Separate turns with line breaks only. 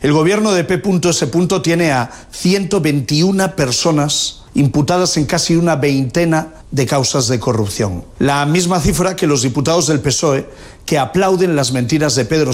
El gobierno de P.S. tiene a 121 personas imputadas en casi una veintena de causas de corrupción. La misma cifra que los diputados del PSOE que aplauden las mentiras de Pedro